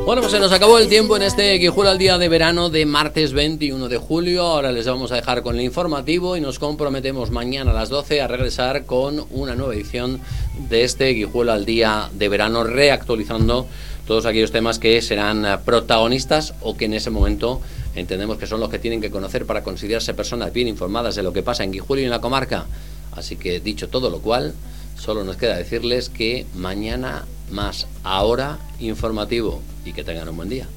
Bueno, pues se nos acabó el tiempo en este Guijuelo al día de verano de martes 21 de julio. Ahora les vamos a dejar con el informativo y nos comprometemos mañana a las 12 a regresar con una nueva edición de este Guijuelo al día de verano, reactualizando todos aquellos temas que serán protagonistas o que en ese momento entendemos que son los que tienen que conocer para considerarse personas bien informadas de lo que pasa en Guijuelo y en la comarca. Así que, dicho todo lo cual, solo nos queda decirles que mañana más, ahora informativo, y que tengan un buen día.